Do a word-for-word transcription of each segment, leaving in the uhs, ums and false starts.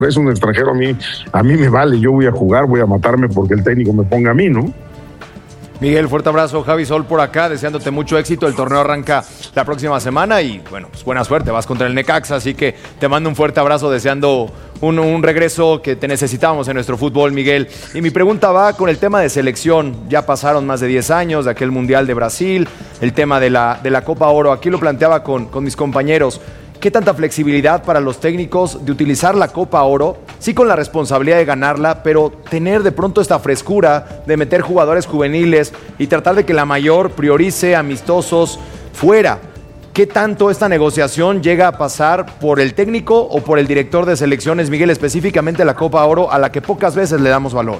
es un extranjero, a mí, a mí me vale, yo voy a jugar, voy a matarme porque el técnico me ponga a mí, ¿no? Miguel, fuerte abrazo. Javi Sol por acá, deseándote mucho éxito. El torneo arranca la próxima semana y, bueno, pues buena suerte. Vas contra el Necaxa, así que te mando un fuerte abrazo deseando un, un regreso que te necesitamos en nuestro fútbol, Miguel. Y mi pregunta va con el tema de selección. Ya pasaron más de diez años de aquel Mundial de Brasil, el tema de la, de la Copa Oro. Aquí lo planteaba con, con mis compañeros. ¿Qué tanta flexibilidad para los técnicos de utilizar la Copa Oro? Sí, con la responsabilidad de ganarla, pero tener de pronto esta frescura de meter jugadores juveniles y tratar de que la mayor priorice amistosos fuera. ¿Qué tanto esta negociación llega a pasar por el técnico o por el director de selecciones, Miguel, específicamente la Copa Oro, a la que pocas veces le damos valor?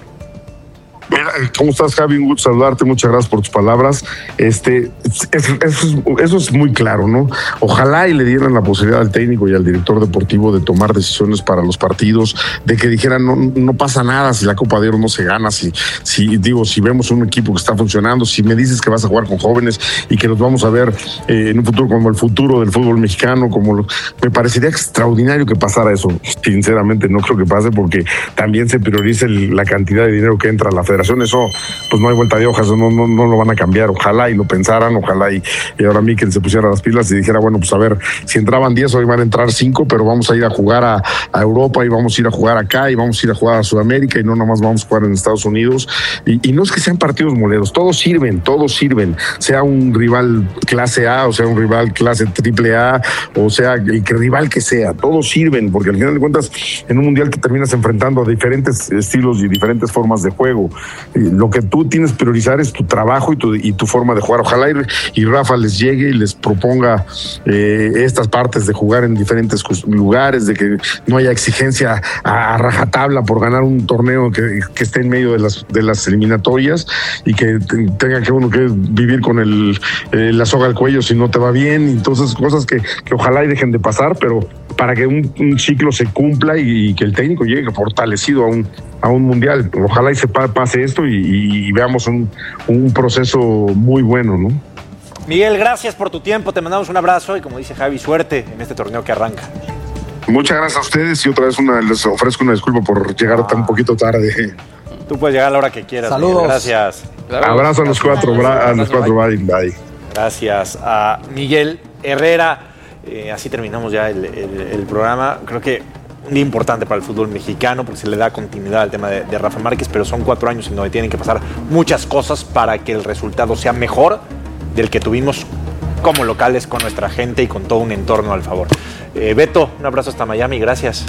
Mira, ¿cómo estás, Javi? Un gusto saludarte, muchas gracias por tus palabras. Este, eso, eso, eso es muy claro, ¿no? Ojalá y le dieran la posibilidad al técnico y al director deportivo de tomar decisiones para los partidos, de que dijeran, no, no pasa nada si la Copa de Oro no se gana, si, si, digo, si vemos un equipo que está funcionando, si me dices que vas a jugar con jóvenes y que los vamos a ver eh, en un futuro como el futuro del fútbol mexicano, como lo, me parecería extraordinario que pasara eso. Sinceramente no creo que pase porque también se prioriza el, la cantidad de dinero que entra a la federación. Eso, pues no hay vuelta de hojas, no, no, no lo van a cambiar. Ojalá y lo pensaran, ojalá y, y ahora Mikel se pusiera las pilas y dijera, bueno, pues a ver, si entraban diez, hoy van a entrar cinco, pero vamos a ir a jugar a, a Europa y vamos a ir a jugar acá y vamos a ir a jugar a Sudamérica y no nomás vamos a jugar en Estados Unidos. Y, y no es que sean partidos moleros, todos sirven, todos sirven, sea un rival clase A o sea un rival clase triple A o sea el que rival que sea, todos sirven, porque al final de cuentas en un mundial te terminas enfrentando a diferentes estilos y diferentes formas de juego. Lo que tú tienes que priorizar es tu trabajo y tu, y tu forma de jugar. Ojalá y, y Rafa les llegue y les proponga eh, estas partes de jugar en diferentes lugares, de que no haya exigencia a, a rajatabla por ganar un torneo que, que esté en medio de las, de las eliminatorias y que te, tenga que uno que vivir con el, eh, la soga al cuello si no te va bien. Entonces, cosas que, que ojalá y dejen de pasar, pero para que un, un ciclo se cumpla y, y que el técnico llegue fortalecido a un, a un mundial. Ojalá y se pase esto y, y, y veamos un, un proceso muy bueno, ¿no? Miguel, gracias por tu tiempo, te mandamos un abrazo y como dice Javi, suerte en este torneo que arranca. Muchas gracias a ustedes y otra vez una, les ofrezco una disculpa por llegar ah. tan poquito tarde. Tú puedes llegar a la hora que quieras. Saludos. Miguel. Gracias. Abrazo a los cuatro, bra- a los cuatro, bye. Bye. Gracias a Miguel Herrera. Eh, así terminamos ya el, el, el programa. Creo que un día importante para el fútbol mexicano porque se le da continuidad al tema de, de Rafa Márquez, pero son cuatro años en donde tienen que pasar muchas cosas para que el resultado sea mejor del que tuvimos como locales con nuestra gente y con todo un entorno al favor. Eh, Beto, un abrazo hasta Miami, gracias.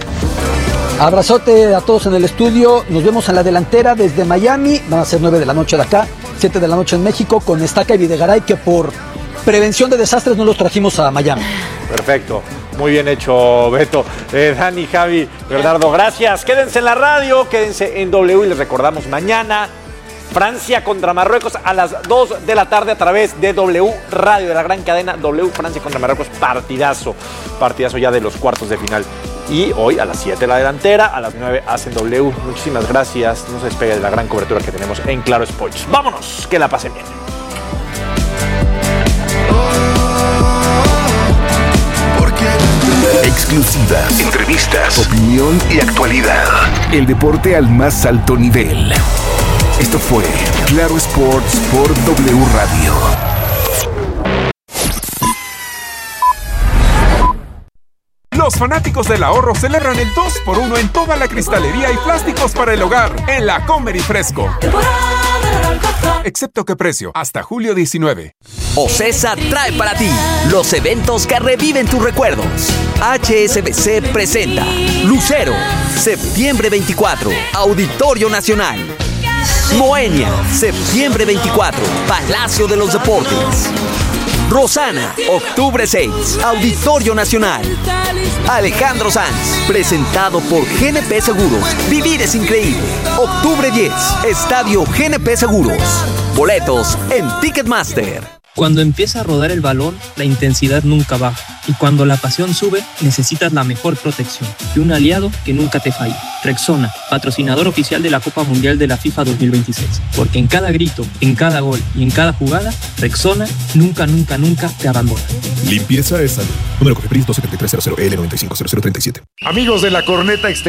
Abrazote a todos en el estudio, nos vemos en la delantera desde Miami, van a ser nueve de la noche de acá, siete de la noche en México, con Estaca y Videgaray, que por prevención de desastres no los trajimos a Miami. Perfecto, muy bien hecho, Beto. Eh, Dani, Javi, Bernardo, gracias. Quédense en la radio, quédense en W y les recordamos mañana Francia contra Marruecos a las dos de la tarde a través de W Radio, de la gran cadena W. Francia contra Marruecos, partidazo, partidazo ya de los cuartos de final. Y hoy a las siete la delantera, a las nueve hacen W. Muchísimas gracias, no se despegue de la gran cobertura que tenemos en Claro Sports. Vámonos, que la pasen bien. Exclusivas, entrevistas, opinión y actualidad. El deporte al más alto nivel. Esto fue Claro Sports por W Radio. Los fanáticos del ahorro celebran el dos por uno en toda la cristalería y plásticos para el hogar en La Comer y Fresco. Excepto que precio, hasta julio diecinueve. Ocesa trae para ti los eventos que reviven tus recuerdos. H S B C presenta Lucero, septiembre veinticuatro, Auditorio Nacional. Moenia, septiembre veinticuatro, Palacio de los Deportes. Rosana, octubre seis, Auditorio Nacional. Alejandro Sanz, presentado por G N P Seguros. Vivir es increíble. octubre diez, Estadio G N P Seguros. Boletos en Ticketmaster. Cuando empieza a rodar el balón, la intensidad nunca baja. Y cuando la pasión sube, necesitas la mejor protección y un aliado que nunca te falle. Rexona, patrocinador oficial de la Copa Mundial de la FIFA dos mil veintiséis. Porque en cada grito, en cada gol y en cada jugada, Rexona nunca, nunca, nunca te abandona. Limpieza es salud. Número Cofepris dos siete tres cero cero L nueve cinco cero cero tres siete. Amigos de la Corneta Exterior.